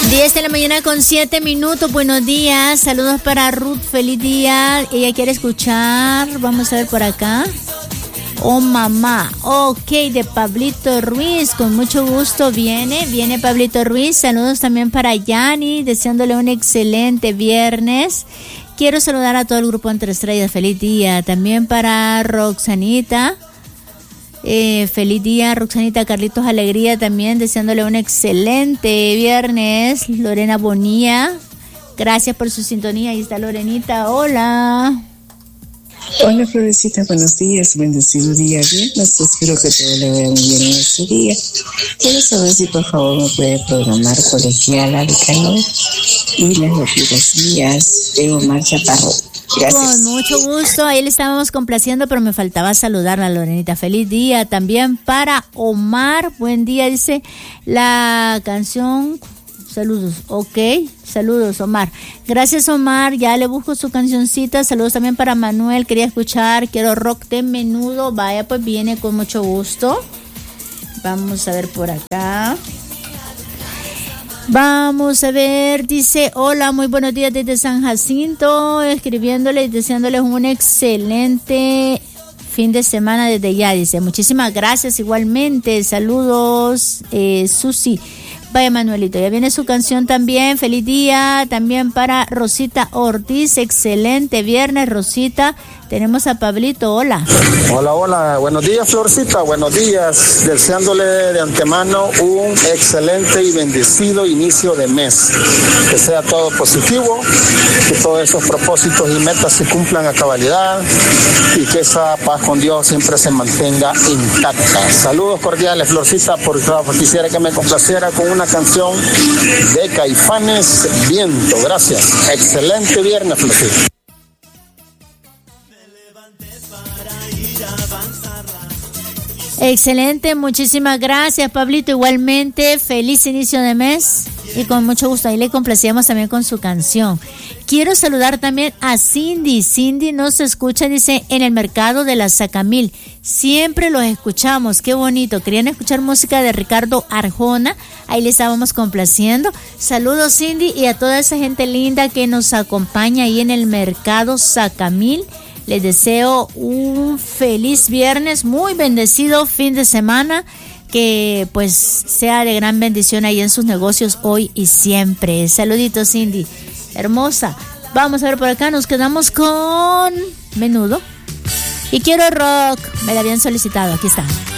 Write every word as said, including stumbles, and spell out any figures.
diez de la mañana con siete minutos. Buenos días. Saludos para Ruth. Feliz día. Ella quiere escuchar. Vamos a ver por acá. Oh, mamá. Ok, de Pablito Ruiz. Con mucho gusto viene. Viene Pablito Ruiz. Saludos también para Yani. Deseándole un excelente viernes. Quiero saludar a todo el grupo Entre Estrellas. Feliz día. También para Roxanita. Eh, feliz día, Roxanita. Carlitos Alegría también, deseándole un excelente viernes. Lorena Bonilla, gracias por su sintonía. Ahí está Lorenita, hola. Hola Florecita, buenos días, bendecido día viernes. Espero que todo le vaya muy bien en este día. Quiero saber si por favor me puede programar Colegiala de Canoe y las locuras mías de Omar Chaparro. Gracias. Con mucho gusto, ahí le estábamos complaciendo, pero me faltaba saludarla, Lorenita. Feliz día también para Omar. Buen día, dice la canción. Saludos, ok, saludos Omar. Gracias Omar, ya le busco su cancioncita. Saludos también para Manuel, quería escuchar, quiero rock de Menudo. Vaya, pues viene con mucho gusto. Vamos a ver por acá. Vamos a ver, dice, hola, muy buenos días desde San Jacinto, escribiéndole y deseándoles un excelente fin de semana desde ya, dice, muchísimas gracias igualmente, saludos, eh, Susi. Vaya Manuelito, ya viene su canción también, feliz día, también para Rosita Ortiz, excelente viernes Rosita. Tenemos a Pablito, hola. Hola, hola, buenos días Florcita, buenos días, deseándole de antemano un excelente y bendecido inicio de mes, que sea todo positivo, que todos esos propósitos y metas se cumplan a cabalidad y que esa paz con Dios siempre se mantenga intacta. Saludos cordiales Florcita, por favor, quisiera que me complaciera con una canción de Caifanes, Viento, gracias, excelente viernes Florcita. Excelente, muchísimas gracias Pablito, igualmente feliz inicio de mes y con mucho gusto ahí le complacíamos también con su canción. Quiero saludar también a Cindy. Cindy nos escucha, dice, en el mercado de la Sacamil. Siempre los escuchamos, qué bonito. Querían escuchar música de Ricardo Arjona, ahí le estábamos complaciendo. Saludos Cindy y a toda esa gente linda que nos acompaña ahí en el mercado Sacamil. Les deseo un feliz viernes, muy bendecido fin de semana, que pues sea de gran bendición ahí en sus negocios hoy y siempre. Saluditos Cindy, hermosa. Vamos a ver por acá, nos quedamos con Menudo. Y quiero rock, me la habían solicitado, aquí está.